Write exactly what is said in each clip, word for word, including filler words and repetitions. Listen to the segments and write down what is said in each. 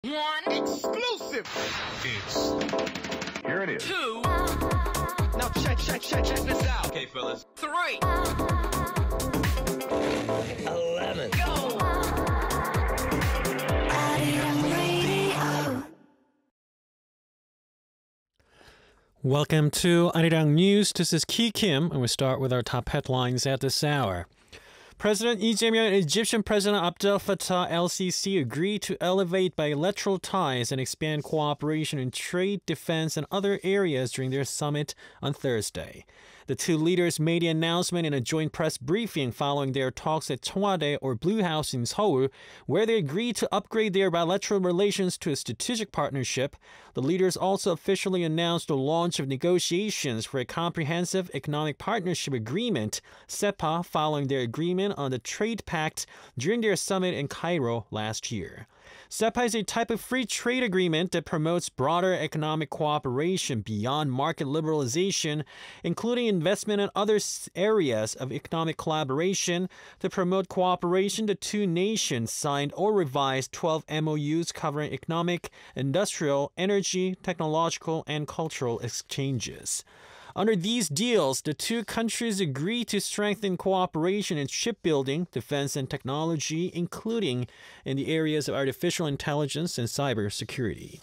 One. Exclusive. It's... Here it is. Two. Now check, check, check, check this out. Okay, fellas. Three. Eleven. Go. Welcome to Arirang News. This is Ki Kim, and we start with our top headlines at this hour. President Lee Jae-myung and Egyptian President Abdel Fattah el-Sisi agreed to elevate bilateral ties and expand cooperation in trade, defense, and other areas during their summit on Thursday. The two leaders made the announcement in a joint press briefing following their talks at Cheongwade or Blue House in Seoul, where they agreed to upgrade their bilateral relations to a strategic partnership. The leaders also officially announced the launch of negotiations for a comprehensive economic partnership agreement, SEPA, following their agreement on the trade pact during their summit in Cairo last year. SEPA is a type of free trade agreement that promotes broader economic cooperation beyond market liberalization, including investment in other areas of economic collaboration. To promote cooperation, the two nations signed or revised twelve M O Us covering economic, industrial, energy, technological, and cultural exchanges. Under these deals, the two countries agreed to strengthen cooperation in shipbuilding, defense, and technology, including in the areas of artificial intelligence and cybersecurity.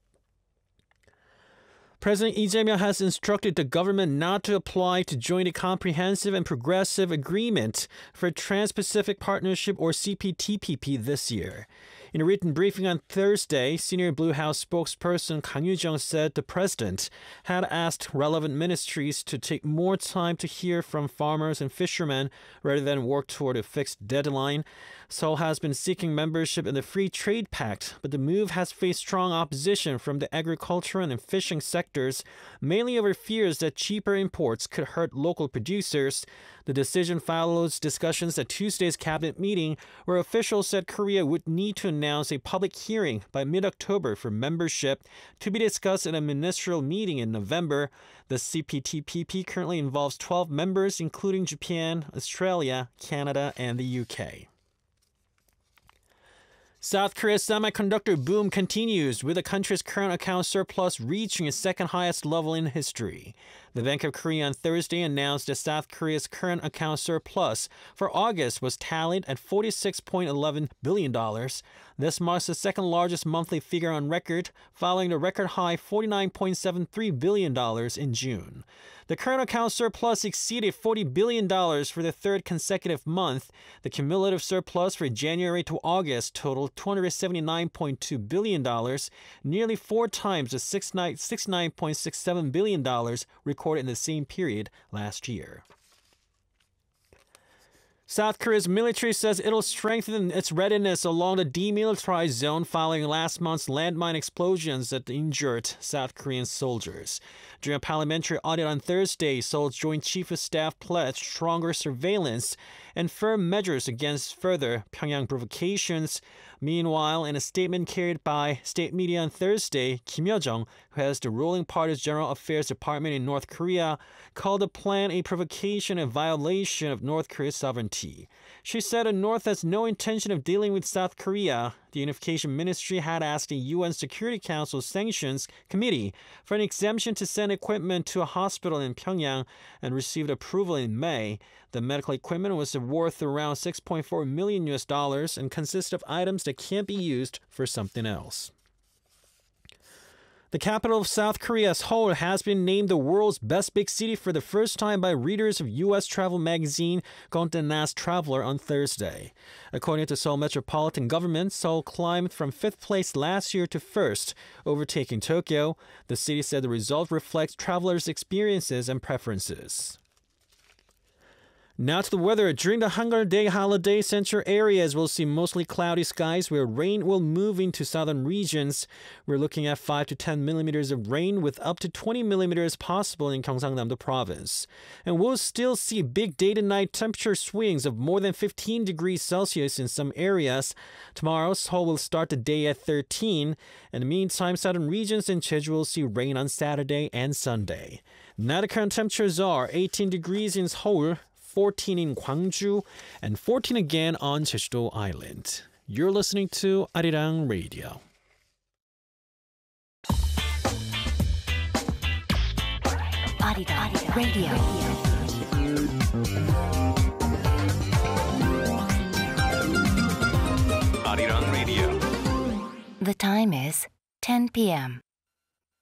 President Lee Jae-myung has instructed the government not to apply to join a comprehensive and progressive agreement for Trans-Pacific Partnership or C P T P P this year. In a written briefing on Thursday, senior Blue House spokesperson Kang Yu-jung said the president had asked relevant ministries to take more time to hear from farmers and fishermen rather than work toward a fixed deadline. Seoul has been seeking membership in the Free Trade Pact, but the move has faced strong opposition from the agricultural and fishing sectors, mainly over fears that cheaper imports could hurt local producers. The decision follows discussions at Tuesday's cabinet meeting, where officials said Korea would need to announce a public hearing by mid-October for membership, to be discussed in a ministerial meeting in November. The C P T P P currently involves twelve members, including Japan, Australia, Canada, and the U K. South Korea's semiconductor boom continues, with the country's current account surplus reaching its second highest level in history. The Bank of Korea on Thursday announced that South Korea's current account surplus for August was tallied at forty-six point one one billion dollars. This marks the second largest monthly figure on record, following the record high forty-nine point seven three billion dollars in June. The current account surplus exceeded forty billion dollars for the third consecutive month. The cumulative surplus for January to August totaled two hundred seventy-nine point two billion dollars, nearly four times the sixty-nine point six seven billion dollars recorded in the same period last year. South Korea's military says it'll strengthen its readiness along the demilitarized zone following last month's landmine explosions that injured South Korean soldiers. During a parliamentary audit on Thursday, Seoul's Joint Chief of Staff pledged stronger surveillance and firm measures against further Pyongyang provocations. Meanwhile, in a statement carried by state media on Thursday, Kim Yo-jong, who has the ruling party's General Affairs Department in North Korea, called the plan a provocation and violation of North Korea's sovereignty. She said the North has no intention of dealing with South Korea. The Unification Ministry had asked the U N Security Council Sanctions Committee for an exemption to send equipment to a hospital in Pyongyang and received approval in May. The medical equipment was worth around six point four million U S dollars and consists of items that can't be used for something else. The capital of South Korea, Seoul, has been named the world's best big city for the first time by readers of U S travel magazine Condé Nast Traveler on Thursday. According to Seoul Metropolitan Government, Seoul climbed from fifth place last year to first, overtaking Tokyo. The city said the result reflects travelers' experiences and preferences. Now to the weather. During the Hangul Day holiday, central areas will see mostly cloudy skies where rain will move into southern regions. We're looking at five to ten millimeters of rain with up to twenty millimeters possible in Gyeongsangnam-do province. And we'll still see big day to night temperature swings of more than fifteen degrees Celsius in some areas. Tomorrow, Seoul will start the day at thirteen. In the meantime, southern regions and Jeju will see rain on Saturday and Sunday. Now the current temperatures are eighteen degrees in Seoul, fourteen in Gwangju, and fourteen again on Jeju-do Island. You're listening to Arirang Radio. Arirang Radio. Arirang Radio. The time is ten p m